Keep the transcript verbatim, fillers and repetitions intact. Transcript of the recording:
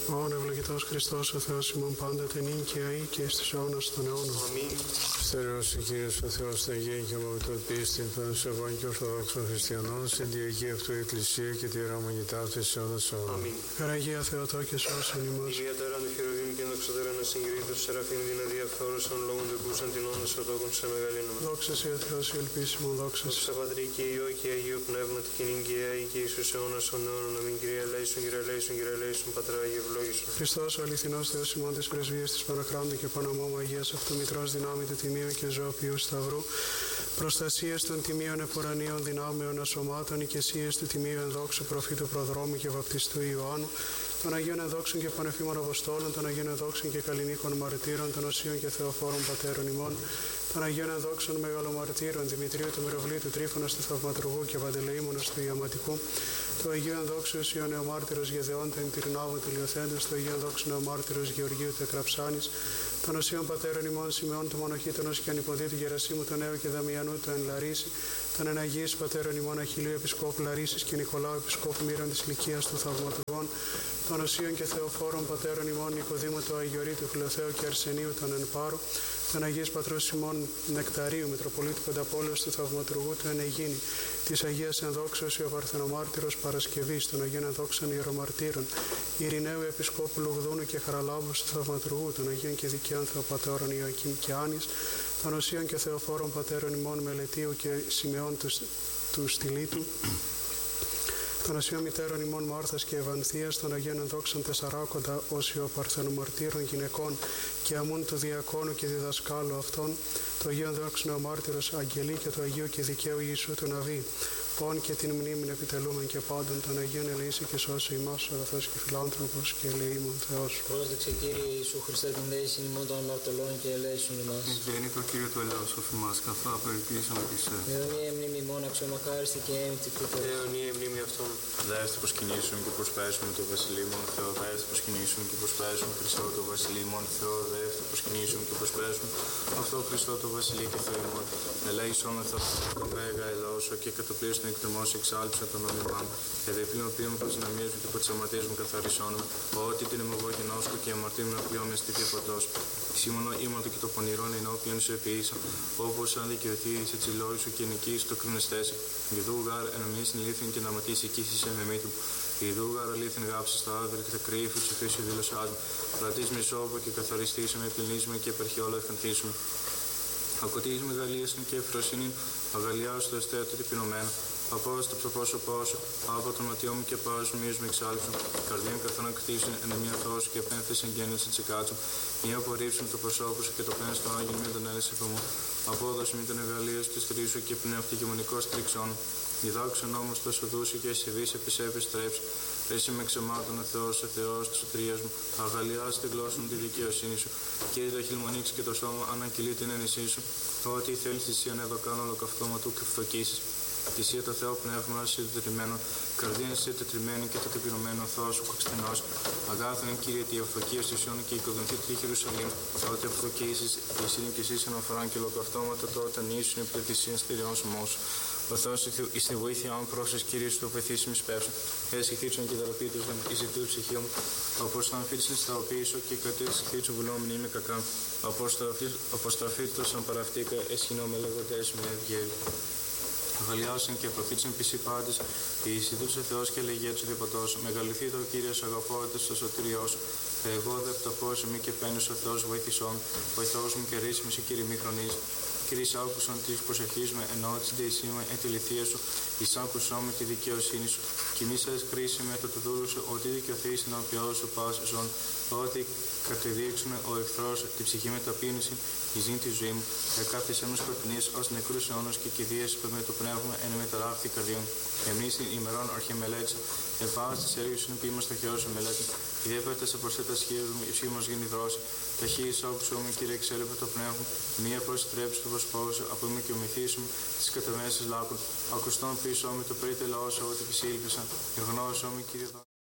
Ων ευλογητός Χριστός ο Θεός ημών πάντοτε νυν και αεί και εις τους αιώνας των αιώνων. Αμήν. Στερεός ο Κύριος ο Θεός των Αγίων και μογητών πίστην των Σεβών και Ορθοδόξων Χριστιανών, στην τη Αγία αυτού Εκκλησία και τη Ρωμανιτά της αιώνας αιώνων. Αμήν. Καραγία Θεοτό και σώσον ημάς. Ιδιαίτερα του χειροβήμ και ενδοξωτέρα να συγκρίτως σεραφείμ δυνατή αυθόρωσαν λόγων του κούσαν την όντα σωτόκων σε μεγαλύνωμα. Δόξα σε ο Θεός η ελπίσιμο, δόξα σε. Δόξα Πατρί και Υιό και Αγίο Πνεύματι και νυν και αεί και εις τους αιώνας των αιώνων. Αμήν. Κύριε ελέησον, Κύριε ελέησον, Κύριε ελέησον, Πατρά Αγίου ευλόγησον. Χριστός ο αληθινός Θεός ημών της πρεσβείας της Παναχράντου και Παναμόμου Αγίας Αυτομητρός δυνάμει του Τιμίου και ζωοποιού Σταυρού, προστασίες των τιμίων επουρανίων δυνάμεων ασωμάτων, οικεσίες του Τιμίου ενδόξου προφήτου προδρόμου και βαπτιστού Ιωάννου, των Αγίων Ενδόξων και Πανεφήμων Αποστόλων, των Αγίων Ενδόξων και Καλλινίκων Μαρτύρων, των Οσίων και Θεοφόρων Πατέρων ημών, των Αγίων Ενδόξων Μεγαλομαρτύρων, Δημητρίου του Μυροβλήτου, Τρίφωνας του Θαυματουργού και Παντελεήμονος του Ιαματικού, του Αγίου Ενδόξου Ιω Νεομάρτυρος Γεδεών του Εμπτυρνάβου του Λιωθέντος, του Αγίου Ενδόξου Νεομάρτυρος Γεωργίου του Εκραψάνης, των Οσίων Πατέρων ημών Σιμεών του Μονοχήτωνος και Ανυποδίτου Γερασίμου του Νέου και Δαμιανού του Εν Λαρίση, των Εναγίης Πατέρων ημών Αχιλίου Επισκόπου Λαρίσης και Νικολάου Επισκόπου Μύρων της Λυκίας του Θαυματουργών, των Οσίων και Θεοφόρων Πατέρων ημών Νικοδήμου του Αγιορείτου Χλωθέου και Αρσενίου των Εν Πάρου, των Αγίας Πατρός ημών Νεκταρίου Μητροπολίτου Πενταπόλεως του Θαυματουργού του Εν Αιγίνη, της Αγίας Ενδόξεως ο Παρθενομάρτυρος Παρασκευής, των Αγίων Ενδόξων Ιερομαρτύρων, Ειρηναίου Επισκόπου Λογδούνου και Χαραλάμπους του Θαυματουργού, των Αγίων και Δικαίων Θεοπατώρων Ιωακήμ και Άνης, των Οσίων και Θεοφόρων Πατέρων ημών Μελετίου και Σιμεών του, του Στυλίτου, των Οσίων Μητέρων ημών Μάρθας και Ευανθίας, των Αγίων Ενδόξων Τεσσαράκοντα όσιο Παρθενομαρτύρων γυναικών και αμούν του Διακόνου και διδασκάλου αυτών, το Αγίο Ενδόξων Νεομάρτυρος Αγγελή και το Αγίο και Δικαίου Ιησού του Ναβί, πόν και την μνήμην επιτελούμεν και πάντων των Αγίων ελεήσει και σώσει ημάς ο αγαθός και φιλάνθρωπος και ελεήμων Θεός. Πρόσδεξε Κύριε Ιησού Χριστέ την δέηση ημών των αμαρτωλών και ελέησον ημάς. Ευγενή το Κύριο του ελέους οφημάς, καθά περιποιήσαμε τη σε. Αιωνία μνήμη ημών αξιομακάριστη και έμειτη Χριστέ. Αιωνία μνήμη αυτών. Δεύστε προσκυνήσουν και προσπέσουμε το βασιλείο Θεό, δεύστε προσκυνήσουν και προσπέσουμε Χριστό το βασιλείο Θεό, δεύστε προσκυνήσουν και προσπέσουμε αυτό Χριστό το βασιλείο και Θεό ημών. Ελέησόμεθα το μέγα ελεόσο και κατοπλήρως την εκτιμός εξάλψε των όνειμων. Εδεπλήν οποίων προσδυναμίζουν και προτσαματίζουν καθαρισώνουν, ότι την ημωγωγενόσκου και αμαρτήμουν πλειόμες τη διαφωτός. Σήμωνο ήμοντο και το πονηρόν ενώπιον σου επίησα, όπως αν δικαιωθεί σε τσιλόι σου και νικείς το κρίνεστέσαι. Ιδού γάρ ενομίες νηλήθην και να ματήσει εκείσεις σε μεμήτου. Ιδού γάρ αλήθην γάψεις τα άδερ και τα κρύφου ψηφίσου δηλωσάζουν. Πλατείς μισόβο και καθαριστήσουμε, πληνίζουμε και επερχιόλα ευχανθήσουμε. Ακοτής μεγαλίασαν και ευφροσύνην, αγαλιάζω το εστέατο τυπινωμένο. Απόστο το πρόσωπό σου, από τον ματιό μου και πάω σου μύος με εξάλψουν. Καρδίαν καθόνα κτίσουν, εν μια θόση και απένθεσεν γέννηση τσεκάτσου. Μία απορρίψουν το προσώπο σου και το πένας του Άγιον μην τον έλεσε μου. Απόδοση μην τον εγαλίος τη στρίσου και πνεύτη γεμονικό τριξών. Διδάξουν όμως το σοδούσου και εσεβείς επισέπεις στρέψου. Εσύ με ξεμάτων ο Θεός, ο Θεός της σωτηρίας μου. Αγαλιάζει τη γλώσσα μου τη δικαιοσύνη σου. Κύριε το χειλμονίξει και το σώμα ανακυλεί την ένεσή σου. Ό,τι θέλει θυσίαν εδώ κάνω ολοκαυτώμα του και φτωκήσεις. Θυσία το Θεό πνεύμα εσύ τετριμένο, καρδίαν εσύ τετριμένη και το τεπειρωμένο Θεό σου κοξτενός. Αγάθον Κύριε τη ευφοκία του Ιών και η οικοδομική τη Ιερουσαλήμ. Τότε ευφοκήσεις, εσύ και εσύ αναφοράν και ολοκαυτώματα τότε νήσουν επί θυσίαν στηριών σου μόσου. Ο Θεός εις τη βοήθεια μου πρόσες Κύριε στο πεθύσιμης πέψου. Έτσι χτίτσον και δαλαπίτωσαν εις τη του ψυχή μου. Όπως θα αμφίρισαν στα οπίσω και κατήσεις χτίτσου βουλόμουν είμαι κακά. Όπως τα φύτωσαν παραυτήκα εσχυνώ με λέγοντες με ευγέρη. Αγαλιάσαν και προφήτησαν πισί πάντες, η εισιτούσε Θεός και λέγε του διποτός. Μεγαλυθεί το Κύριος αγαπώντας στο σωτήριό σου. Εγώ δε πτωχός μη και πένους ο Θεός βοήθησόν, βοηθός μου και ρίσιμος η Κύριε μη χρονίζει. Κύριε άκουσον της προσευχής με ενώ της δεησίμα εν τη λυθία σου, εις άκουσον με τη δικαιοσύνη σου. Κι μη σας κρίση με το του δούλου σου, ότι δικαιωθείς να ποιό σου πας ζών, ότι κατεδίεξουν ο εχθρός τη ψυχή με ταπείνηση, η ζήν τη ζωή μου, εκάθισαν μου σκοτεινής ως νεκρούς αιώνος και κηδείες με το πνεύμα εν μεταράχθη καρδιών. Εμείς την ημερών αρχιμελέτησα, επάνω στις έργες σου που είμαστε χειρός σου μελέτη, ιδιαίτερα σε προσθέτας χείρους μου, υψή μας γίνει δρόση. Ταχύης άκουσο μου, Κύριε, εξέλεπε το πνεύμα, μία προστρέψη του βοσπόουσου, από είμαι και ομηθήσουμε τις κατεμέσεις λάκων. Ακουστών πίσω με το πρίτε λαό σου, ό,τι επισήλπισαν, εγνώρισό μου, Κύριε.